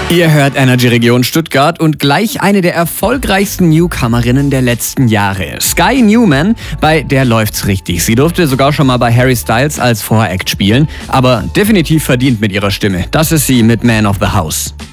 Ihr hört Energy Region Stuttgart und gleich eine der erfolgreichsten Newcomerinnen der letzten Jahre. Sky Newman, bei der läuft's richtig. Sie durfte sogar schon mal bei Harry Styles als Voract spielen, aber definitiv verdient mit ihrer Stimme. Das ist sie mit Man of the House.